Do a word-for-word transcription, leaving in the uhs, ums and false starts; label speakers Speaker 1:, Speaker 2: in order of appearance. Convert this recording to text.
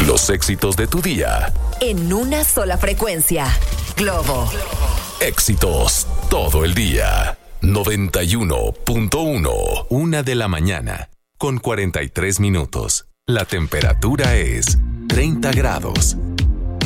Speaker 1: Los éxitos de tu día.
Speaker 2: En una sola frecuencia. Globo.
Speaker 1: Éxitos todo el día. noventa y uno punto uno. Una de la mañana, con cuarenta y tres minutos. La temperatura es treinta grados.